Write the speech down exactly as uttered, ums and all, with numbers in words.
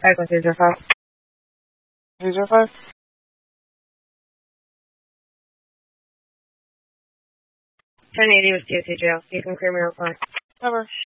Five one two zero five. Two zero five. Ten eighty with D O T jail. You can clear me outside. Cover.